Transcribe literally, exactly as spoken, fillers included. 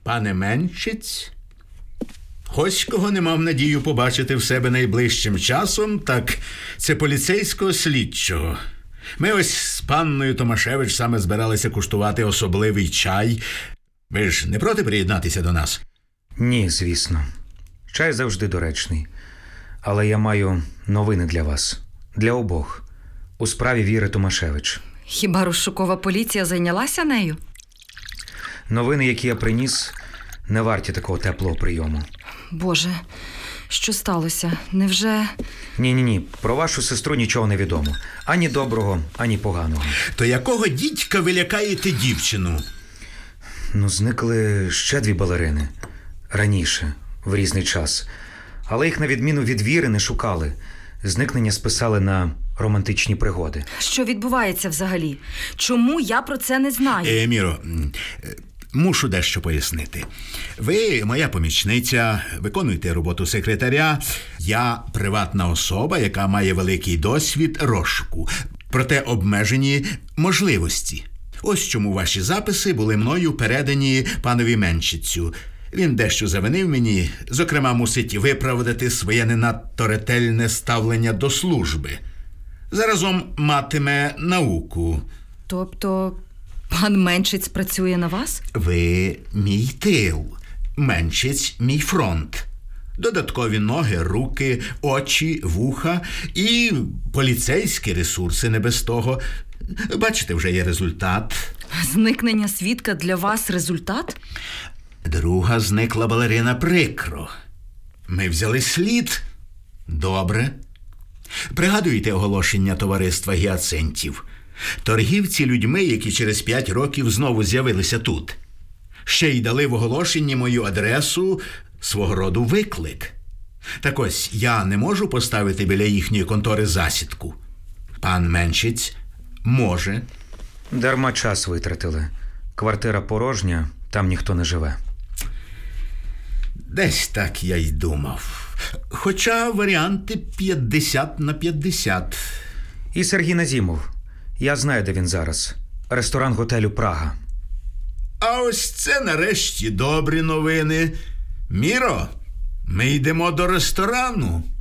Пане Меншиць, ось кого не мав надію побачити в себе найближчим часом, так це поліцейського слідчого. Ми ось з панною Томашевич саме збиралися куштувати особливий чай. Ви ж не проти приєднатися до нас? Ні, звісно. Чай завжди доречний. Але я маю новини для вас. Для обох. У справі Віри Томашевич. Хіба розшукова поліція зайнялася нею? Новини, які я приніс, не варті такого теплого прийому. Боже, що сталося? Невже... Ні-ні-ні, про вашу сестру нічого не відомо. Ані доброго, ані поганого. То якого дідька ви лякаєте дівчину? Ну, зникли ще дві балерини. Раніше, в різний час. Але їх, на відміну від Віри, не шукали. Зникнення списали на романтичні пригоди. Що відбувається взагалі? Чому я про це не знаю? Е, Міро, мушу дещо пояснити. Ви моя помічниця, виконуєте роботу секретаря. Я приватна особа, яка має великий досвід розшуку. Проте обмежені можливості. Ось чому ваші записи були мною передані панові Меншицю. Він дещо завинив мені, зокрема, мусить виправдати своє не надто ретельне ставлення до служби. Заразом матиме науку. Тобто пан Меншиць працює на вас? Ви мій тил, Меншиць мій фронт. Додаткові ноги, руки, очі, вуха і поліцейські ресурси не без того. Бачите, вже є результат. Зникнення свідка для вас результат? Друга зникла балерина прикро. Ми взяли слід. Добре. Пригадуєте оголошення товариства гіацинтів? Торгівці людьми, які через п'ять років знову з'явилися тут. Ще й дали в оголошенні мою адресу, свого роду виклик. Так ось, я не можу поставити біля їхньої контори засідку. Пан Меншиць може. Дарма час витратили. Квартира порожня, там ніхто не живе. Десь так я й думав. Хоча варіанти п'ятдесят на п'ятдесят. І Сергій Назімов. Я знаю, де він зараз. Ресторан готелю «Прага». А ось це нарешті добрі новини. Міро, ми йдемо до ресторану.